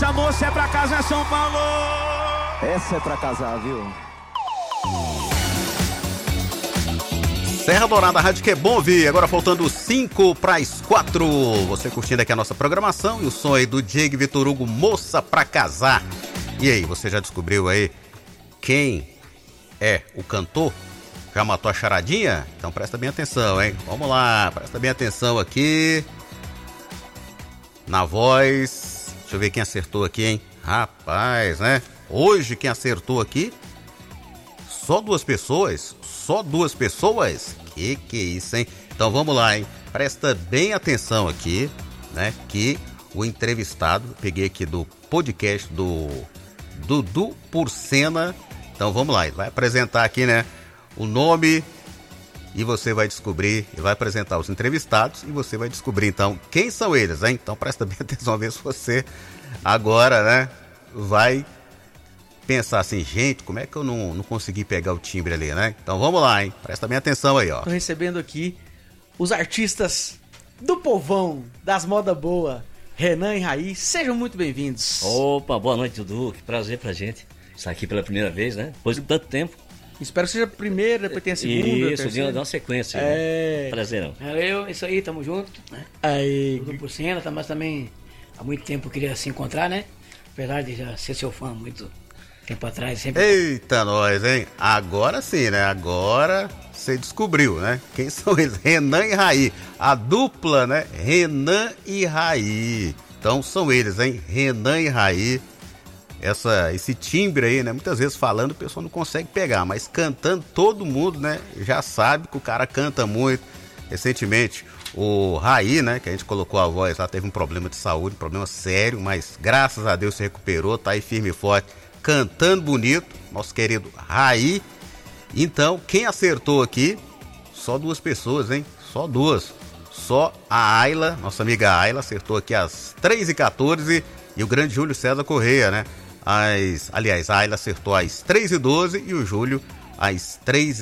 Essa moça é pra casa em São Paulo. Essa é pra casar, viu? Serra Dourada, rádio que é bom ouvir. Agora faltando 5:04. Você curtindo aqui a nossa programação e o som aí do Diego Vitor Hugo, Moça pra Casar. E aí, você já descobriu aí quem é o cantor? Já matou a charadinha? Então presta bem atenção, hein? Vamos lá, presta bem atenção aqui. Na voz. Deixa eu ver quem acertou aqui, hein? Rapaz, né? Hoje quem acertou aqui, só duas pessoas? Só duas pessoas? Que é isso, hein? Então vamos lá, hein? Presta bem atenção aqui, né? Que o entrevistado, peguei aqui do podcast do Dudu Porcena. Então vamos lá, ele vai apresentar aqui, né? O nome e você vai descobrir, ele vai apresentar os entrevistados e você vai descobrir então quem são eles, hein? Então presta bem atenção, ver se você agora, né? Vai pensar assim, gente, como é que eu não consegui pegar o timbre ali, né? Então vamos lá, hein? Presta bem atenção aí, ó. Tô recebendo aqui os artistas do povão, das moda boa, Renan e Raí. Sejam muito bem-vindos. Opa, boa noite, Dudu. Que prazer pra gente estar aqui pela primeira vez, né? Depois de tanto tempo. Espero que seja a primeira, depois tenha a segunda. Isso, dá uma sequência. É. Né? Prazerão. Isso aí, tamo junto, né? Aí. Tudo por cena, mas também há muito tempo eu queria se encontrar, né? Apesar de já ser seu fã há muito tempo atrás, sempre. Eita, nós, hein? Agora sim, né? Agora você descobriu, né? Quem são eles? Renan e Raí. A dupla, né? Renan e Raí. Então são eles, hein? Renan e Raí. Esse timbre aí, né? Muitas vezes falando o pessoal não consegue pegar, mas cantando todo mundo, né? Já sabe que o cara canta muito. Recentemente, o Raí, né? Que a gente colocou a voz lá, teve um problema de saúde, um problema sério, mas graças a Deus se recuperou, tá aí firme e forte, cantando bonito, nosso querido Raí. Então, quem acertou aqui, só duas pessoas, hein? Só duas. Só a Ayla, nossa amiga Ayla, acertou aqui às 3h14 e o grande Júlio César Correia, né? Aliás, a Ayla acertou às 3h12 e o Júlio às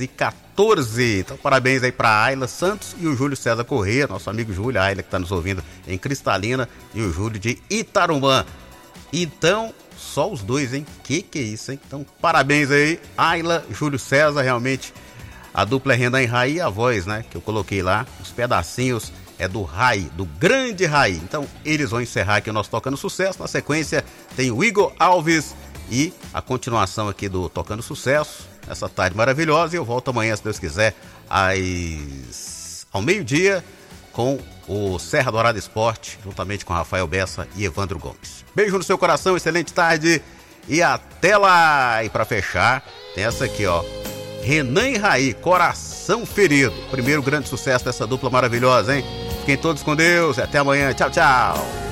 3h14. Então, parabéns aí pra Ayla Santos e o Júlio César Correia, nosso amigo Júlio, a Ayla que tá nos ouvindo em Cristalina e o Júlio de Itarumã. Então, só os dois, hein? Que é isso, hein? Então, parabéns aí, Ayla, Júlio César, realmente a dupla é Renan e Raí, a voz, né? Que eu coloquei lá, os pedacinhos é do Raí, do grande Raí. Então, eles vão encerrar aqui o nosso Tocando Sucesso. Na sequência, tem o Igor Alves e a continuação aqui do Tocando Sucesso, essa tarde maravilhosa. E eu volto amanhã, se Deus quiser, ao meio-dia, com o Serra Dourada Esporte, juntamente com Rafael Bessa e Evandro Gomes. Beijo no seu coração, excelente tarde e até lá! E para fechar, tem essa aqui, ó. Renan e Raí, Coração Ferido. Primeiro grande sucesso dessa dupla maravilhosa, hein? Fiquem todos com Deus e até amanhã. Tchau, tchau!